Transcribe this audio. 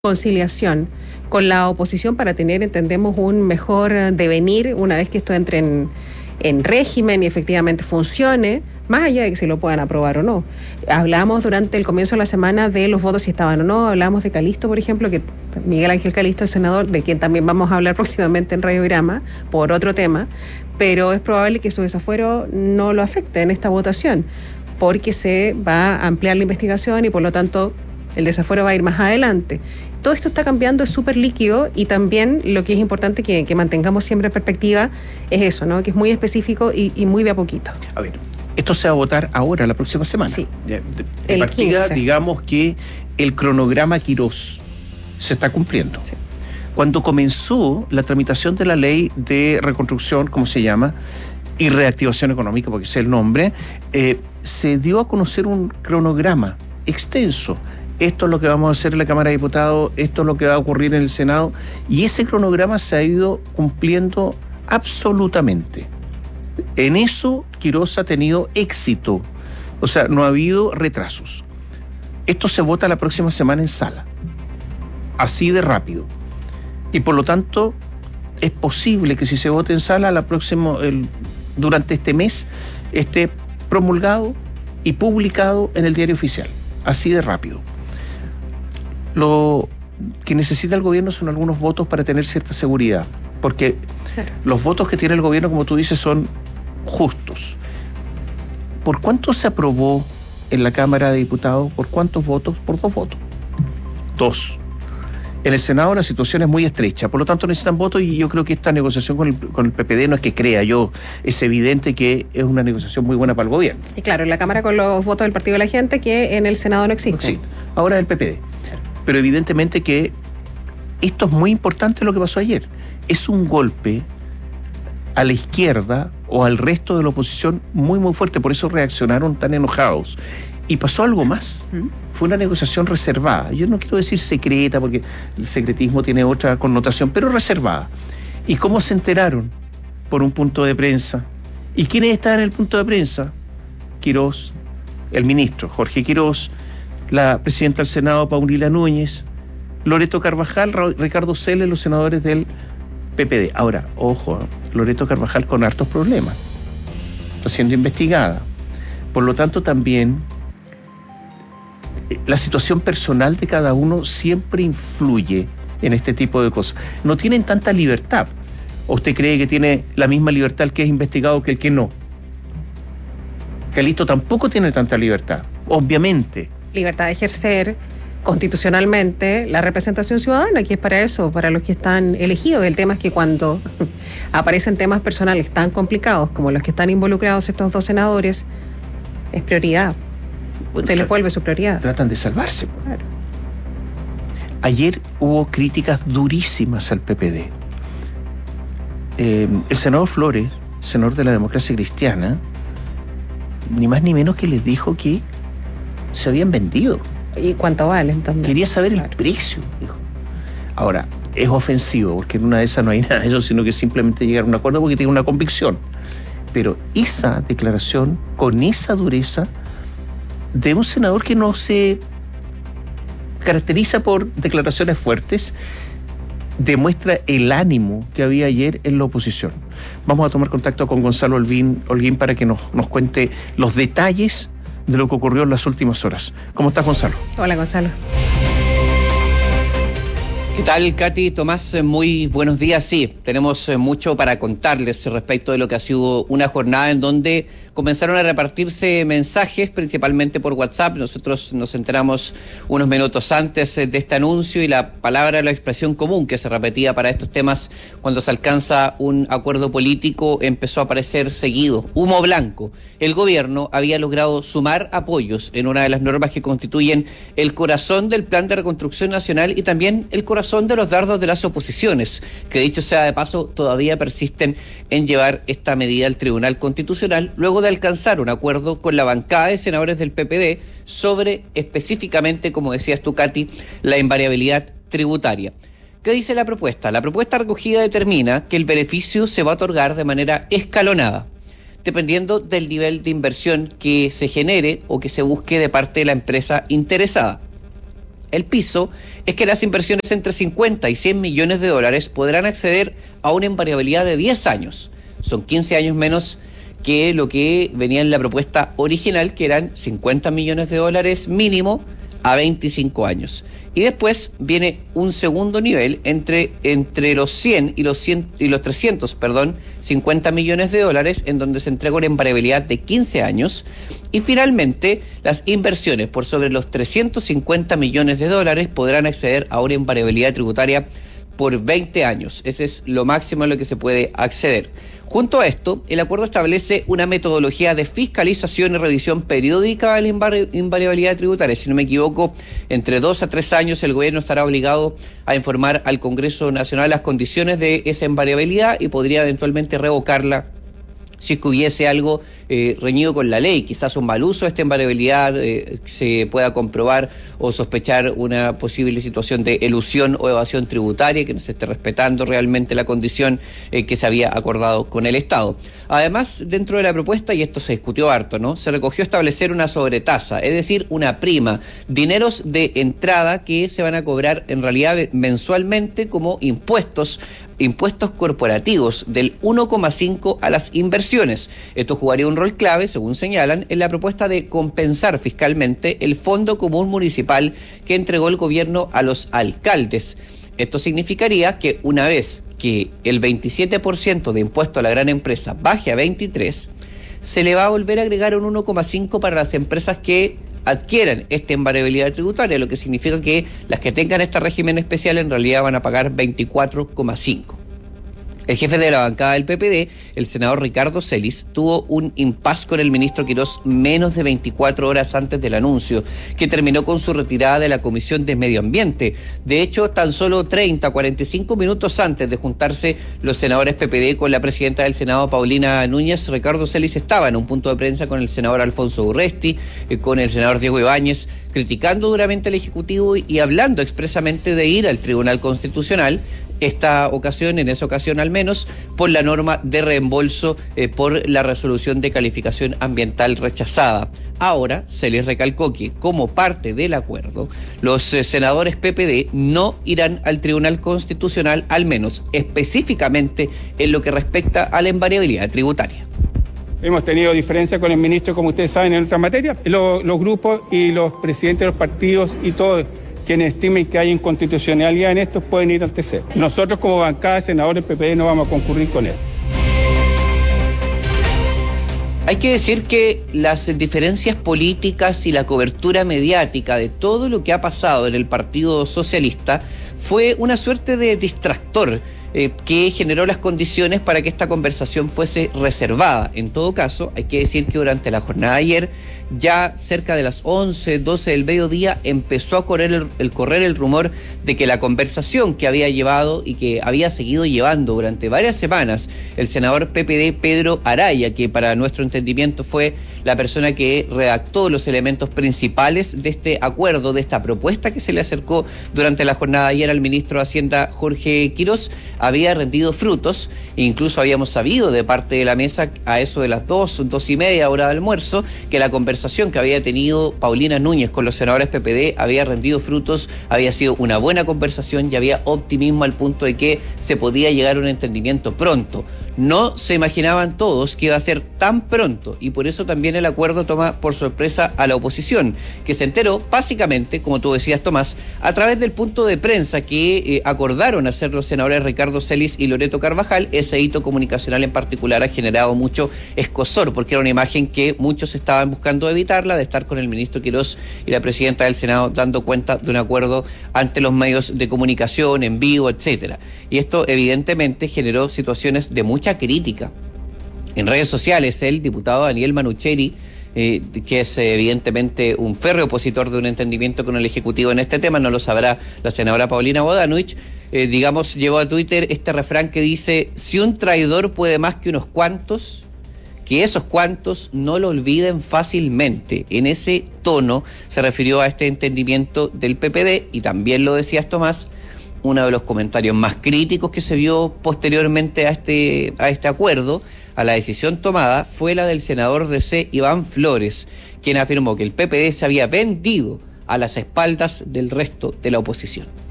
conciliación con la oposición para tener, entendemos, un mejor devenir una vez que esto entre en régimen y efectivamente funcione, más allá de que se lo puedan aprobar o no. Hablamos durante el comienzo de la semana de los votos si estaban o no, hablamos de Calisto, por ejemplo, que Miguel Ángel Calisto, el senador, de quien también vamos a hablar próximamente en Radiograma por otro tema, pero es probable que su desafuero no lo afecte en esta votación, porque se va a ampliar la investigación y por lo tanto el desafuero va a ir más adelante. Todo esto está cambiando, es súper líquido, y también lo que es importante que mantengamos siempre en perspectiva es eso, ¿no? Que es muy específico y muy de a poquito. A ver, esto se va a votar ahora, la próxima semana. Sí. De partida, 15. Digamos que el cronograma Quirós se está cumpliendo. Sí. Cuando comenzó la tramitación de la ley de reconstrucción, ¿cómo se llama?, y reactivación económica, porque ese es el nombre, se dio a conocer un cronograma extenso. Esto es lo que vamos a hacer en la Cámara de Diputados, esto es lo que va a ocurrir en el Senado, y ese cronograma se ha ido cumpliendo absolutamente. En eso Quirós ha tenido éxito, o sea, no ha habido retrasos. Esto se vota la próxima semana en sala, así de rápido, y por lo tanto es posible que si se vote en sala durante este mes esté promulgado y publicado en el Diario Oficial, así de rápido. Lo que necesita el gobierno son algunos votos para tener cierta seguridad, porque los votos que tiene el gobierno, como tú dices, son justos. ¿Por cuánto se aprobó en la Cámara de Diputados? ¿Por cuántos votos? Por 2 votos. 2. En el Senado la situación es muy estrecha, por lo tanto necesitan votos, y yo creo que esta negociación con el PPD no es que crea yo, es evidente que es una negociación muy buena para el gobierno. Y claro, en la Cámara con los votos del Partido de la Gente, que en el Senado no existen. Sí, ahora es el PPD. Pero evidentemente que esto es muy importante, lo que pasó ayer. Es un golpe a la izquierda o al resto de la oposición muy, muy fuerte, por eso reaccionaron tan enojados. Y pasó algo más. Fue una negociación reservada. Yo no quiero decir secreta, porque el secretismo tiene otra connotación, pero reservada. ¿Y cómo se enteraron? Por un punto de prensa. ¿Y quiénes estaban en el punto de prensa? Quirós, el ministro Jorge Quirós, la presidenta del Senado, Paulina Núñez, Loreto Carvajal, Ricardo Celes, los senadores del PPD. Ahora, ojo, Loreto Carvajal con hartos problemas. Está siendo investigada. Por lo tanto, también la situación personal de cada uno siempre influye en este tipo de cosas. No tienen tanta libertad. ¿O usted cree que tiene la misma libertad el que es investigado que el que no? Calisto tampoco tiene tanta libertad, obviamente. Libertad de ejercer constitucionalmente la representación ciudadana, que es para eso, para los que están elegidos. El tema es que cuando aparecen temas personales tan complicados como los que están involucrados estos 2 senadores, es prioridad. Bueno, se les vuelve su prioridad. Tratan de salvarse. Claro. Ayer hubo críticas durísimas al PPD. El senador Flores, senador de la Democracia Cristiana, ni más ni menos que les dijo que se habían vendido. ¿Y cuánto valen también? Quería saber el precio, dijo. Ahora, es ofensivo, porque en una de esas no hay nada de eso, sino que simplemente llegar a un acuerdo porque tiene una convicción. Pero esa declaración, con esa dureza, de un senador que no se caracteriza por declaraciones fuertes, demuestra el ánimo que había ayer en la oposición. Vamos a tomar contacto con Gonzalo Holguín para que nos cuente los detalles de lo que ocurrió en las últimas horas. ¿Cómo estás, Gonzalo? Hola, Gonzalo. ¿Qué tal, Katy? Tomás, muy buenos días. Sí, tenemos mucho para contarles respecto de lo que ha sido una jornada en donde comenzaron a repartirse mensajes, principalmente por WhatsApp. Nosotros nos enteramos unos minutos antes de este anuncio, y la palabra, la expresión común que se repetía para estos temas cuando se alcanza un acuerdo político empezó a aparecer seguido. Humo blanco. El gobierno había logrado sumar apoyos en una de las normas que constituyen el corazón del Plan de Reconstrucción Nacional y también el corazón de los dardos de las oposiciones, que dicho sea de paso todavía persisten en llevar esta medida al Tribunal Constitucional luego de alcanzar un acuerdo con la bancada de senadores del PPD sobre específicamente, como decías tú, Katy, la invariabilidad tributaria. ¿Qué dice la propuesta? La propuesta recogida determina que el beneficio se va a otorgar de manera escalonada, dependiendo del nivel de inversión que se genere o que se busque de parte de la empresa interesada. El piso es que las inversiones entre 50 y 100 millones de dólares podrán acceder a una invariabilidad de 10 años. Son 15 años menos que lo que venía en la propuesta original, que eran 50 millones de dólares mínimo a 25 años. Y después viene un segundo nivel entre los 100 y los 50 millones de dólares, en donde se entrega una invariabilidad de 15 años. Y finalmente, las inversiones por sobre los 350 millones de dólares podrán acceder a una invariabilidad tributaria por 20 años. Ese es lo máximo a lo que se puede acceder. Junto a esto, el acuerdo establece una metodología de fiscalización y revisión periódica de la invariabilidad tributaria. Si no me equivoco, entre 2 a 3 años el gobierno estará obligado a informar al Congreso Nacional las condiciones de esa invariabilidad y podría eventualmente revocarla si es que hubiese algo reñido con la ley, quizás un mal uso de esta invariabilidad se pueda comprobar o sospechar una posible situación de elusión o evasión tributaria, que no se esté respetando realmente la condición que se había acordado con el Estado. Además, dentro de la propuesta, y esto se discutió harto, ¿no?, se recogió establecer una sobretasa, es decir, una prima, dineros de entrada que se van a cobrar en realidad mensualmente como impuestos corporativos del 1,5 a las inversiones. Esto jugaría un rol clave, según señalan, en la propuesta de compensar fiscalmente el Fondo Común Municipal que entregó el gobierno a los alcaldes. Esto significaría que una vez que el 27% de impuesto a la gran empresa baje a 23%, se le va a volver a agregar un 1,5 para las empresas que adquieran esta invariabilidad tributaria, lo que significa que las que tengan este régimen especial en realidad van a pagar 24,5. El jefe de la bancada del PPD, el senador Ricardo Celis, tuvo un impasse con el ministro Quirós menos de 24 horas antes del anuncio, que terminó con su retirada de la Comisión de Medio Ambiente. De hecho, tan solo 45 minutos antes de juntarse los senadores PPD con la presidenta del Senado, Paulina Núñez, Ricardo Celis estaba en un punto de prensa con el senador Alfonso Urresti, con el senador Diego Ibáñez, criticando duramente al Ejecutivo y hablando expresamente de ir al Tribunal Constitucional, en esa ocasión al menos, por la norma de reembolso por la resolución de calificación ambiental rechazada. Ahora se les recalcó que, como parte del acuerdo, los senadores PPD no irán al Tribunal Constitucional, al menos específicamente en lo que respecta a la invariabilidad tributaria. Hemos tenido diferencias con el ministro, como ustedes saben, en otras materias. Los grupos y los presidentes de los partidos y todos quienes estimen que hay inconstitucionalidad en esto pueden ir al TC. Nosotros como bancada de senadores PPD no vamos a concurrir con él. Hay que decir que las diferencias políticas y la cobertura mediática de todo lo que ha pasado en el Partido Socialista fue una suerte de distractor que generó las condiciones para que esta conversación fuese reservada. En todo caso, hay que decir que durante la jornada de ayer, ya cerca de las 11, 12 del mediodía, empezó a correr el rumor de que la conversación que había llevado y que había seguido llevando durante varias semanas el senador PPD Pedro Araya, que para nuestro entendimiento fue la persona que redactó los elementos principales de este acuerdo, de esta propuesta que se le acercó durante la jornada de ayer al ministro de Hacienda Jorge Quirós, había rendido frutos. Incluso habíamos sabido de parte de la mesa a eso de las 2:30 hora de almuerzo, que la conversación que había tenido Paulina Núñez con los senadores PPD había rendido frutos, había sido una buena conversación y había optimismo al punto de que se podía llegar a un entendimiento pronto. No se imaginaban todos que iba a ser tan pronto, y por eso también el acuerdo toma por sorpresa a la oposición, que se enteró básicamente, como tú decías, Tomás, a través del punto de prensa que acordaron hacer los senadores Ricardo Celis y Loreto Carvajal. Ese hito comunicacional en particular ha generado mucho escozor, porque era una imagen que muchos estaban buscando evitarla, de estar con el ministro Quirós y la presidenta del Senado dando cuenta de un acuerdo ante los medios de comunicación, en vivo, etcétera. Y esto evidentemente generó situaciones de mucha crítica. En redes sociales, el diputado Daniel Manucheri, que es evidentemente un férreo opositor de un entendimiento con el Ejecutivo en este tema, no lo sabrá la senadora Paulina Bodanovich, llevó a Twitter este refrán que dice: si un traidor puede más que unos cuantos, que esos cuantos no lo olviden fácilmente. En ese tono se refirió a este entendimiento del PPD, y también lo decías, Tomás, uno de los comentarios más críticos que se vio posteriormente a este acuerdo, a la decisión tomada, fue la del senador DC Iván Flores, quien afirmó que el PPD se había vendido a las espaldas del resto de la oposición.